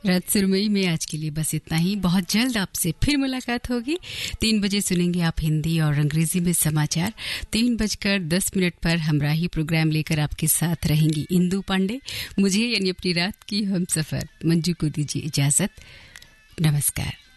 रात सुरमई में आज के लिए बस इतना ही। बहुत जल्द आपसे फिर मुलाकात होगी। 3 बजे सुनेंगे आप हिंदी और अंग्रेजी में समाचार। 3:10 पर हमराही प्रोग्राम लेकर आपके साथ रहेंगी इंदु पांडे। मुझे यानी अपनी रात की हमसफर मंजू को दीजिए इजाजत। नमस्कार।